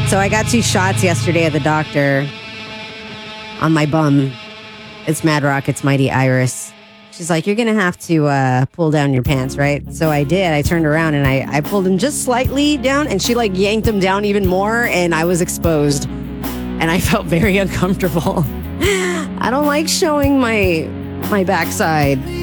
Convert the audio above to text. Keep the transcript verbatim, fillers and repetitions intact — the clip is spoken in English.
So I got two shots yesterday at the doctor on my bum. It's Mad Rocket's Mighty Iris. She's like, you're going to have to uh, pull down your pants, right? So I did. I turned around and I, I pulled them just slightly down, and she like yanked them down even more, and I was exposed. And I felt very uncomfortable. I don't like showing my my backside.